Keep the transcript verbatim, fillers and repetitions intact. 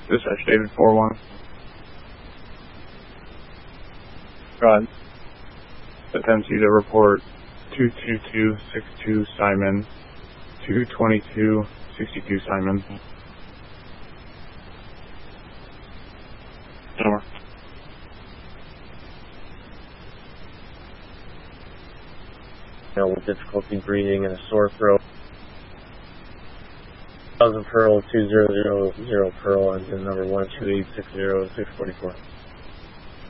Dispatch David four one. Go ahead. Attempts you to report two two two six two Simon, two twenty-two sixty-two Simon. Over. Now with difficulty breathing and a sore throat. Thousand Pearl two zero zero zero Pearl engine number one two eight six zero six forty four.